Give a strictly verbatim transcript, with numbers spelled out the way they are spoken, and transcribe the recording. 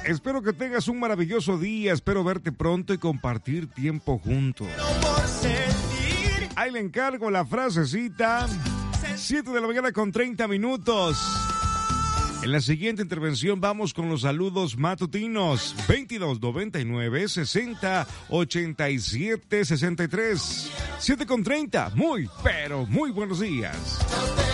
Espero que tengas un maravilloso día. Espero verte pronto y compartir tiempo juntos. Ahí le encargo la frasecita. siete de la mañana con treinta minutos. En la siguiente intervención vamos con los saludos matutinos. veintidós noventa y nueve sesenta ochenta y siete sesenta y tres. siete con treinta. Muy, pero muy buenos días.